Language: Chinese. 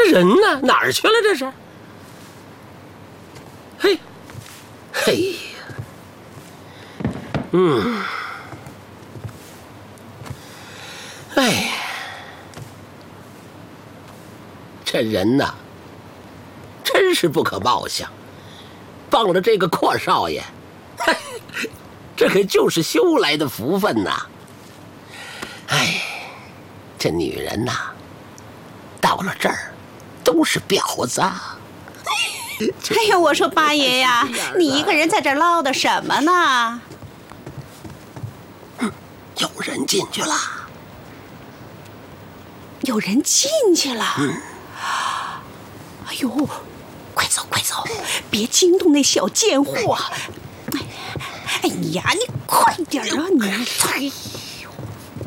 人呢？哪儿去了？这是？嘿，嘿呀，哎，这人呐，真是不可貌相。傍了这个阔少爷，嘿，这可就是修来的福分呐。哎，这女人呐，到了这儿都是婊子。 哎呀，我说八爷呀，你一个人在这儿唠叨什么呢？ 有人进去了。 有人进去了。哎呦，快走快走，别惊动那小贱货。哎呀，你快点啊你！